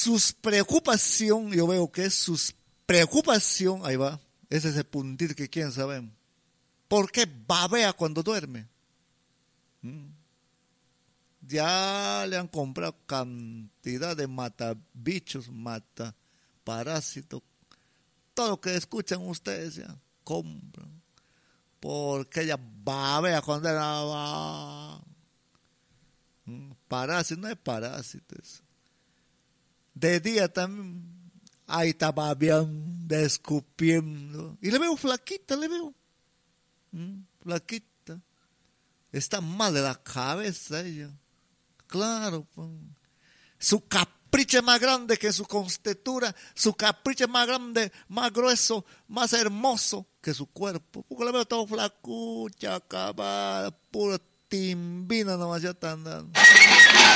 sus preocupación, yo veo que es sus preocupación, ahí va, ese es el puntito que quieren saber. ¿Por qué babea cuando duerme? Ya le han comprado cantidad de matabichos, mataparásitos, todo lo que escuchan ustedes ya, compran. Porque ella babea cuando era parásito, no es parásito eso. De día también, ahí está babeando, escupiendo. Y le veo flaquita, le veo. Flaquita. Está mal de la cabeza ella. Claro. Pues. Su capricho es más grande que su constitura. Su capricho es más grande, más grueso, más hermoso que su cuerpo. Porque le veo todo flacucha, acabada, pura timbina nomás ya está andando.